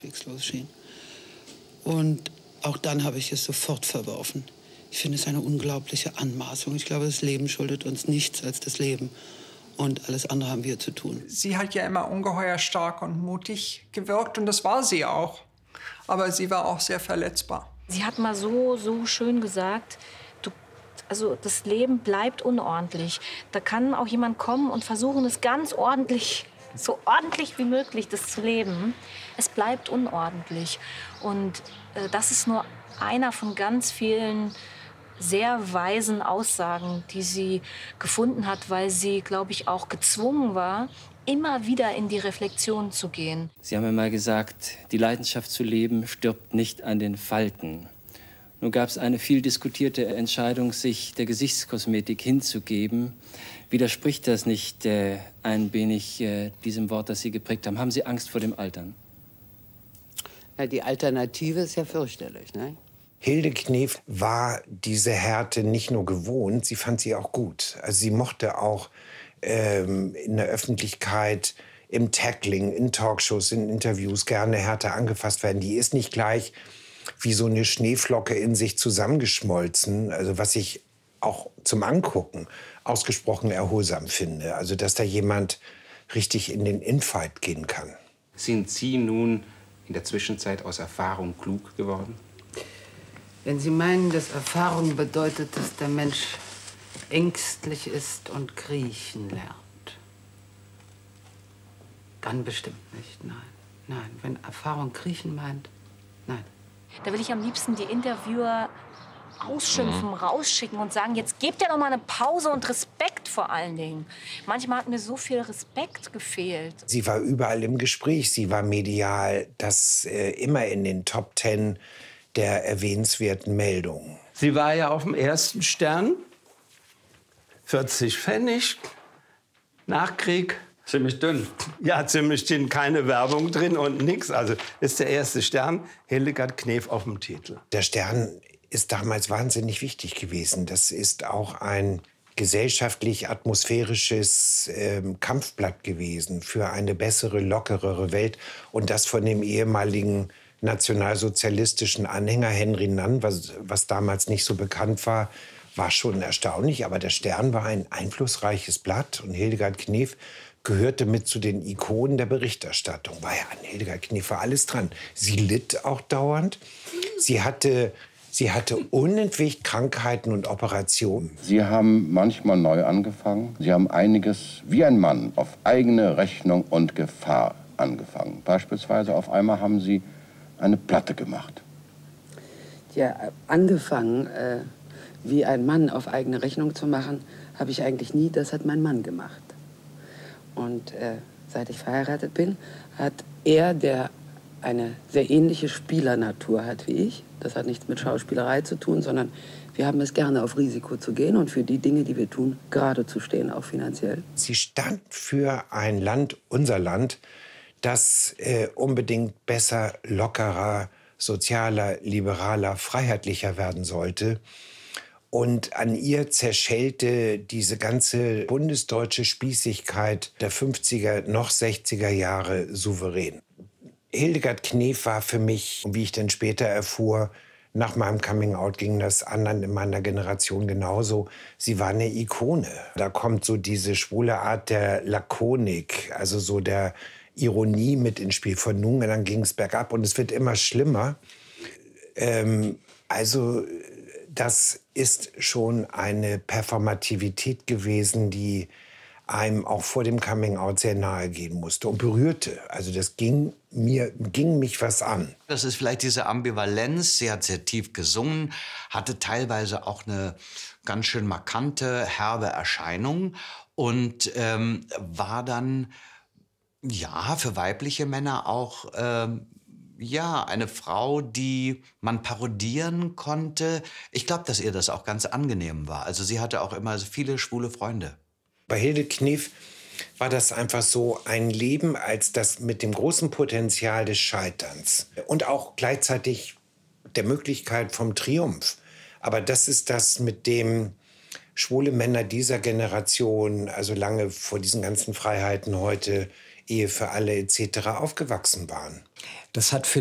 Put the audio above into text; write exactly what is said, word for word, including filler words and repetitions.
Wegslos schien. Und auch dann habe ich es sofort verworfen. Ich finde es eine unglaubliche Anmaßung. Ich glaube, das Leben schuldet uns nichts als das Leben. Und alles andere haben wir zu tun. Sie hat ja immer ungeheuer stark und mutig gewirkt. Und das war sie auch. Aber sie war auch sehr verletzbar. Sie hat mal so, so schön gesagt, du, also das Leben bleibt unordentlich. Da kann auch jemand kommen und versuchen, es ganz ordentlich, so ordentlich wie möglich, das zu leben. Es bleibt unordentlich. Und äh, das ist nur einer von ganz vielen sehr weisen Aussagen, die sie gefunden hat, weil sie, glaube ich, auch gezwungen war, immer wieder in die Reflexion zu gehen. Sie haben einmal gesagt, die Leidenschaft zu leben stirbt nicht an den Falten. Nun gab es eine viel diskutierte Entscheidung, sich der Gesichtskosmetik hinzugeben. Widerspricht das nicht äh, ein wenig äh, diesem Wort, das Sie geprägt haben? Haben Sie Angst vor dem Altern? Ja, die Alternative ist ja fürchterlich, ne? Hilde Knef war diese Härte nicht nur gewohnt, sie fand sie auch gut. Also sie mochte auch ähm, in der Öffentlichkeit, im Tackling, in Talkshows, in Interviews gerne härter angefasst werden. Die ist nicht gleich wie so eine Schneeflocke in sich zusammengeschmolzen. Also was ich auch zum Angucken ausgesprochen erholsam finde. Also dass da jemand richtig in den Infight gehen kann. Sind Sie nun in der Zwischenzeit aus Erfahrung klug geworden? Wenn Sie meinen, dass Erfahrung bedeutet, dass der Mensch ängstlich ist und kriechen lernt, dann bestimmt nicht, nein. Nein, wenn Erfahrung kriechen meint, nein. Da will ich am liebsten die Interviewer ausschimpfen, mhm. rausschicken und sagen, jetzt gebt ihr doch mal eine Pause und Respekt vor allen Dingen. Manchmal hat mir so viel Respekt gefehlt. Sie war überall im Gespräch, sie war medial, das äh, immer in den Top Ten der erwähnenswerten Meldungen. Sie war ja auf dem ersten Stern, vierzig Pfennig, Nachkrieg. Ziemlich dünn. Ja, ziemlich dünn, keine Werbung drin und nix. Also ist der erste Stern, Hildegard Knef auf dem Titel. Der Stern ist damals wahnsinnig wichtig gewesen. Das ist auch ein gesellschaftlich-atmosphärisches äh, Kampfblatt gewesen für eine bessere, lockerere Welt. Und das von dem ehemaligen nationalsozialistischen Anhänger Henry Nann, was, was damals nicht so bekannt war, war schon erstaunlich. Aber der Stern war ein einflussreiches Blatt und Hildegard Knef gehörte mit zu den Ikonen der Berichterstattung. War ja an Hildegard Knef war alles dran. Sie litt auch dauernd. Sie hatte, sie hatte unentwegt Krankheiten und Operationen. Sie haben manchmal neu angefangen. Sie haben einiges wie ein Mann auf eigene Rechnung und Gefahr angefangen. Beispielsweise auf einmal haben Sie eine Platte gemacht. Ja, angefangen, äh, wie ein Mann auf eigene Rechnung zu machen, habe ich eigentlich nie. Das hat mein Mann gemacht. Und äh, seit ich verheiratet bin, hat er, der eine sehr ähnliche Spielernatur hat wie ich, das hat nichts mit Schauspielerei zu tun, sondern wir haben es gerne, auf Risiko zu gehen und für die Dinge, die wir tun, gerade zu stehen, auch finanziell. Sie stand für ein Land, unser Land, das äh, unbedingt besser, lockerer, sozialer, liberaler, freiheitlicher werden sollte. Und an ihr zerschellte diese ganze bundesdeutsche Spießigkeit der fünfziger, noch sechziger Jahre souverän. Hildegard Knef war für mich, wie ich dann später erfuhr, nach meinem Coming-out ging das anderen in meiner Generation genauso. Sie war eine Ikone. Da kommt so diese schwule Art der Lakonik, also so der Ironie mit ins Spiel. Von nun an ging es bergab und es wird immer schlimmer. Ähm, also das ist schon eine Performativität gewesen, die einem auch vor dem Coming-out sehr nahe gehen musste und berührte. Also das ging mir, ging mich was an. Das ist vielleicht diese Ambivalenz. Sie hat sehr tief gesungen, hatte teilweise auch eine ganz schön markante, herbe Erscheinung und ähm, war dann ja für weibliche Männer auch ähm, ja eine Frau, die man parodieren konnte. Ich glaube, dass ihr das auch ganz angenehm war. Also sie hatte auch immer viele schwule Freunde. Bei Hilde Knef war das einfach so ein Leben als das mit dem großen Potenzial des Scheiterns und auch gleichzeitig der Möglichkeit vom Triumph. Aber das ist das, mit dem schwule Männer dieser Generation, also lange vor diesen ganzen Freiheiten heute, Ehe für alle et cetera aufgewachsen waren. Das hat